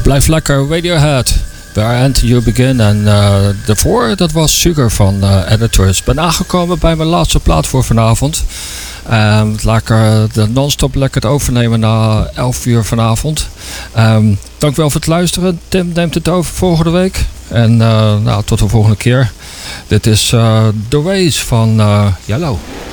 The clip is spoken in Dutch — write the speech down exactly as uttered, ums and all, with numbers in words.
blijf lekker. Radiohead. Where End You Begin. En uh, daarvoor, dat was Sugar van uh, Editors. Ik ben aangekomen bij mijn laatste plaat voor vanavond. Um, lekker de non-stop lekker het overnemen na elf uur vanavond. Um, dank wel voor het luisteren. Tim neemt het over volgende week. En uh, nou, tot de volgende keer. Dit is uh, The Ways van uh, Yellow.